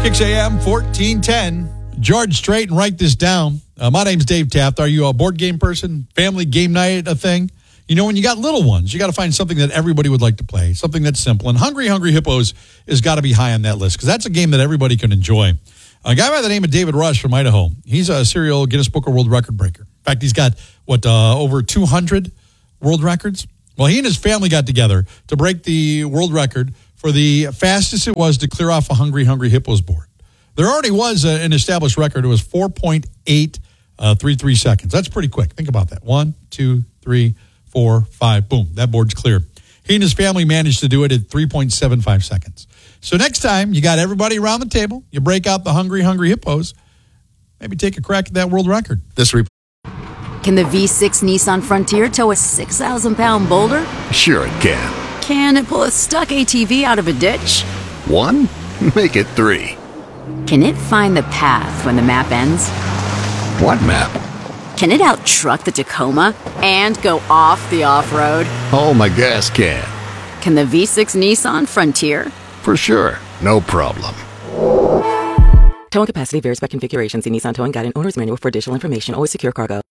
6 a.m., 1410. George Strait, and write this down. My name's Dave Taft. Are you a board game person? Family game night a thing? You know, when you got little ones, you got to find something that everybody would like to play, something that's simple. And Hungry Hippos has got to be high on that list because that's a game that everybody can enjoy. A guy by the name of David Rush from Idaho, he's a serial Guinness Book of World Record breaker. In fact, he's got, over 200 world records? Well, he and his family got together to break the world record for the fastest it was to clear off a Hungry Hippos board. There already was an established record. It was 4.833 seconds. That's pretty quick. Think about that. 1, 2, 3, 4, 5. Boom. That board's clear. He and his family managed to do it at 3.75 seconds. So next time you got everybody around the table, you break out the Hungry Hippos, maybe take a crack at that world record. Can the V6 Nissan Frontier tow a 6,000-pound boulder? Sure it can. Can it pull a stuck ATV out of a ditch? 1? Make it 3. Can it find the path when the map ends? What map? Can it out-truck the Tacoma and go off the off-road? Oh, my gas can. Can the V6 Nissan Frontier? For sure. No problem. Towing capacity varies by configuration. See Nissan Towing Guide and Owner's Manual for additional information. Always secure cargo.